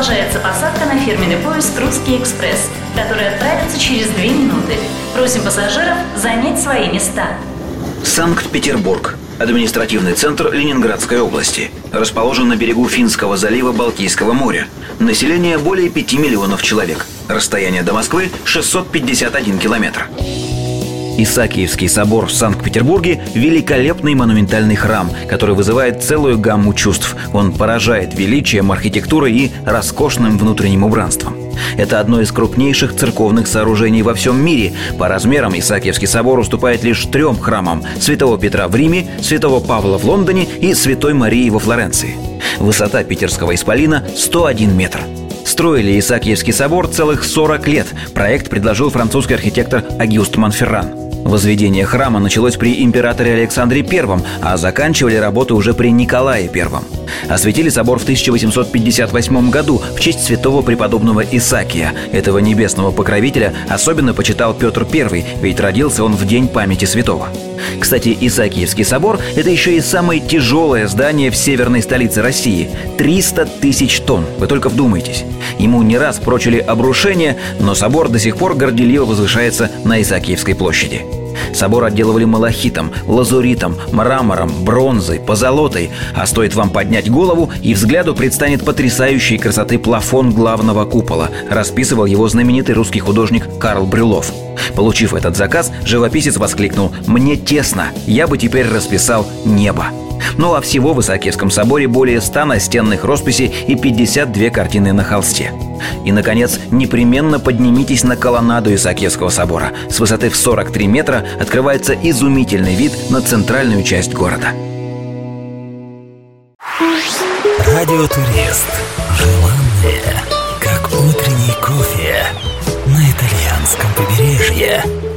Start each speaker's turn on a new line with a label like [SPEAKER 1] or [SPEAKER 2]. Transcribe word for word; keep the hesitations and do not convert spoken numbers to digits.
[SPEAKER 1] Продолжается посадка на фирменный поезд «Русский экспресс», который отправится через две минуты. Просим пассажиров занять свои места.
[SPEAKER 2] Санкт-Петербург. Административный центр Ленинградской области. Расположен на берегу Финского залива Балтийского моря. Население более пяти миллионов человек. Расстояние до Москвы шестьсот пятьдесят один километр. Исаакиевский собор в Санкт-Петербурге – великолепный монументальный храм, который вызывает целую гамму чувств. Он поражает величием архитектуры и роскошным внутренним убранством. Это одно из крупнейших церковных сооружений во всем мире. По размерам Исаакиевский собор уступает лишь трем храмам – Святого Петра в Риме, Святого Павла в Лондоне и Святой Марии во Флоренции. Высота питерского исполина – сто один метр. Строили Исаакиевский собор целых сорок лет. Проект предложил французский архитектор Огюст Монферран. Возведение храма началось при императоре Александре Первом, а заканчивали работы уже при Николае Первом. Осветили собор в тысяча восемьсот пятьдесят восьмом году в честь святого преподобного Исаакия. Этого небесного покровителя особенно почитал Петр Первый, ведь родился он в день памяти святого. Кстати, Исаакиевский собор – это еще и самое тяжелое здание в северной столице России – триста тысяч тонн. Вы только вдумайтесь. Ему не раз прочили обрушение, но собор до сих пор горделиво возвышается на Исаакиевской площади. Собор отделывали малахитом, лазуритом, мрамором, бронзой, позолотой. А стоит вам поднять голову, и взгляду предстанет потрясающей красоты плафон главного купола. Расписывал его знаменитый русский художник Карл Брюллов. Получив этот заказ, живописец воскликнул: «Мне тесно, я бы теперь расписал небо». Ну а всего в Исаакиевском соборе более ста настенных росписей и пятьдесят две картины на холсте. И, наконец, непременно поднимитесь на колоннаду Исаакиевского собора. С высоты в сорок три метра открывается изумительный вид на центральную часть города.
[SPEAKER 3] Радиотурист. Желанное, как утренний кофе на итальянском побережье.